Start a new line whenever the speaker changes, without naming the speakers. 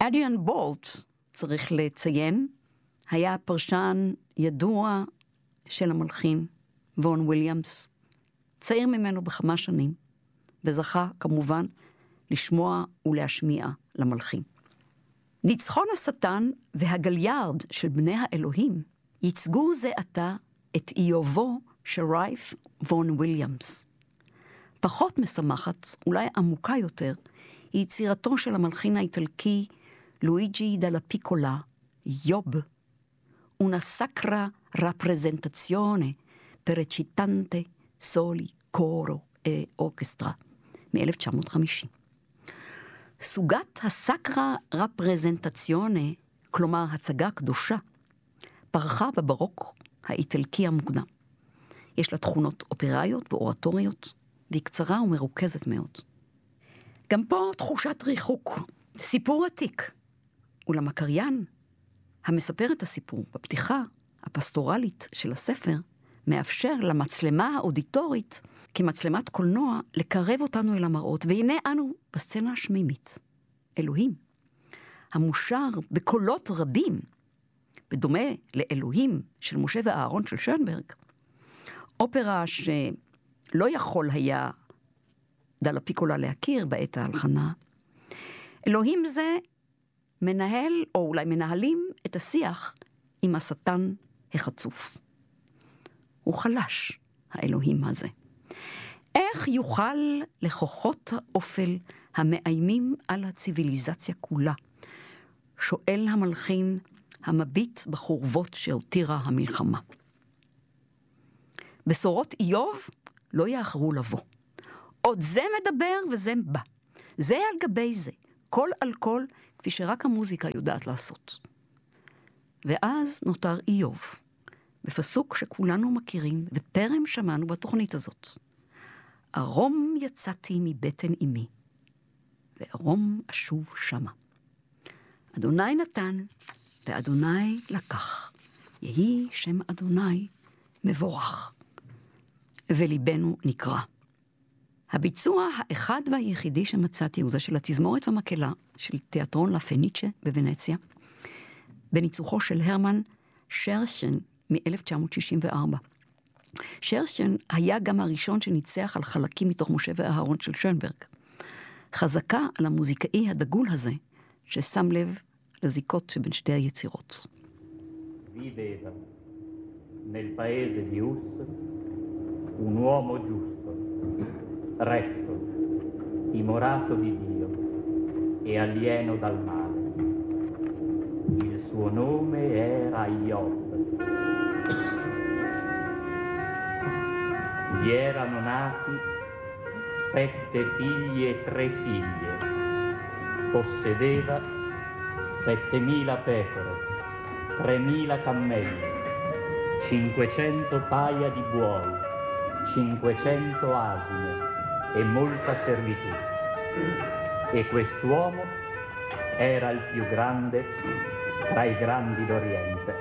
אדריאן בולט, צריך לציין, היה פרשן ידוע של המלחין וון וויליאמס, צעיר ממנו בכמה שנים, וזכה כמובן לשמוע ולהשמיע למלחין. ניצחון השטן והגליארד של בני האלוהים ייצגו זה עתה את איובו של רייף וון וויליאמס. פחות משמחת, אולי עמוקה יותר, היא יצירתו של המלחין האיטלקי לואיג'י דלה פיקולה, יוב, una sacra rappresentazione per recitante soli coro e orchestra, מ-1950. סוגת הסקרה רפרזנטציונה, כלומר הצגה קדושה, פרחה בברוק האיטלקי המוקדם. יש לה תכונות אופראיות ואורטוריות, והיא קצרה ומרוכזת מאוד. גם פה תחושת ריחוק, סיפור עתיק. אולם הקריין, המספר את הסיפור בפתיחה הפסטורלית של הספר, מאפשר למצלמה האודיטורית, כמצלמת קולנוע, לקרב אותנו אל המראות, והנה אנו בסצנה השמימית. אלוהים, המושר בקולות רבים, בדומה לאלוהים של משה ואהרון של שונברג, אופרה שלא יכול היה דלה פיקולה להכיר בעת ההלחנה. אלוהים זה מנהל, או אולי מנהלים, את השיח עם השטן החצוף. הוא חלש, האלוהים הזה. איך יוכל לכוחות האופל המאיימים על הציביליזציה כולה? שואל המלחין המביט בחורבות שהותירה המלחמה. בשורות איוב לא יאחרו לבוא. עוד זה מדבר וזה בא. זה על גבי זה, קול על קול, כפי שרק המוזיקה יודעת לעשות. ואז נותר איוב, בפסוק שכולנו מכירים וטרם שמענו בתוכנית הזאת. ארום יצאתי מבטן אמי, וארום אשוב שמה. אדוני נתן, ואדוני לקח. יהי שם אדוני מבורך. וליבנו נקרא. הביצוע האחד והיחידי שמצאתי הוא זה של התזמורת ומקהלה של תיאטרון לה פניצ'ה בוונציה, בניצוחו של הרמן שרשן מ-1964. שרשן היה גם הראשון שניצח על חלקים מתוך משה ואהרון של שונברג. חזקה על המוזיקאי הדגול הזה, ששם לב לזיקות שבין שתי היצירות.
Viveva nel paese di Us un uomo giusto, retto, timorato di Dio e alieno dal male. Il suo nome era Iob. Gli erano nati 7 figli e 3 figlie. Possedeva 7.000 pecore, 3.000 cammelli, 500 paia di buoi, 500 asine e molta servitù. E quest'uomo era il più grande tra i grandi d'Oriente.